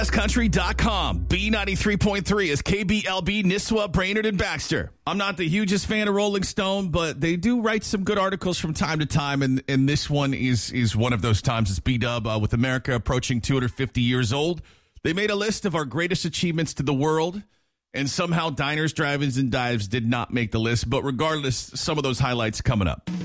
Country.com, B93.3 is KBLB, Nisswa, Brainerd, and Baxter. I'm not the hugest fan of Rolling Stone, but they do write some good articles from time to time, and this one is one of those times. It's B-Dub. With America approaching 250 years old, they made a list of our greatest achievements to the world, and somehow diners, drive-ins, and dives did not make the list. But regardless, some of those highlights coming up.